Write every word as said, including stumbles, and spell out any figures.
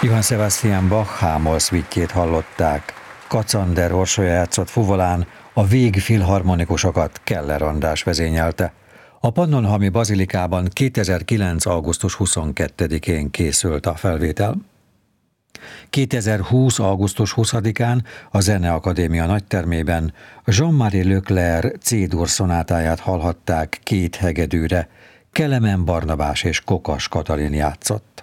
Johann Sebastian Bach Hámol szvittyét hallották. Kacander Orsolya játszott fuvolán, a vég filharmonikusokat Keller András vezényelte. A Pannonhalmi Bazilikában kétezer-kilenc. augusztus huszonkettedikén készült a felvétel. kétezer-húsz. augusztus huszadikán a Zeneakadémia nagytermében Jean-Marie Leclerc C-dur szonátáját hallhatták két hegedűre, Kelemen Barnabás és Kokas Katalin játszott.